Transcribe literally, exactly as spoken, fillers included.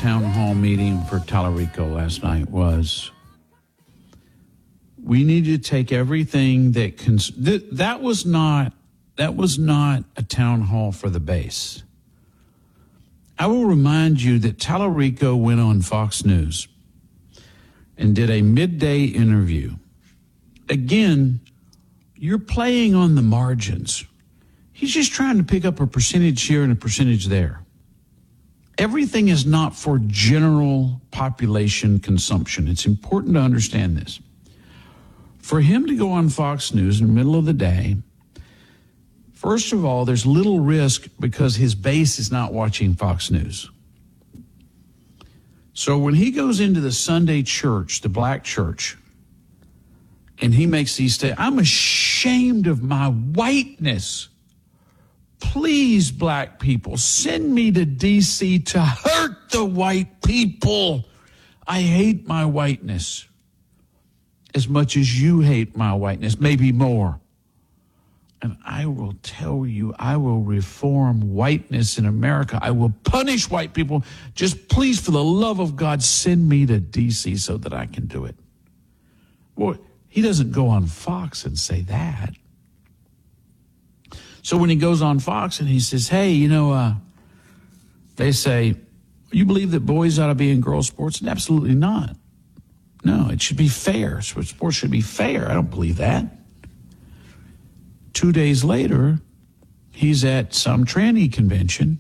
town hall meeting for Tallarico last night was we need to take everything that cons- th- that was not that was not a town hall for the base. I will remind you that Tallarico went on Fox News and did a midday interview. Again, you're playing on the margins. He's just trying to pick up a percentage here and a percentage there. Everything is not for general population consumption. It's important to understand this. For him to go on Fox News in the middle of the day, first of all, there's little risk because his base is not watching Fox News. So when he goes into the Sunday church, the black church, and he makes these statements, I'm ashamed of my whiteness. Please, black people, send me to D C to hurt the white people. I hate my whiteness as much as you hate my whiteness, maybe more. And I will tell you, I will reform whiteness in America. I will punish white people. Just please, for the love of God, send me to D C so that I can do it. Well, he doesn't go on Fox and say that. So when he goes on Fox and he says, hey, you know, uh, they say, you believe that boys ought to be in girls' sports? And absolutely not. No, it should be fair. Sports should be fair. I don't believe that. Two days later, he's at some tranny convention,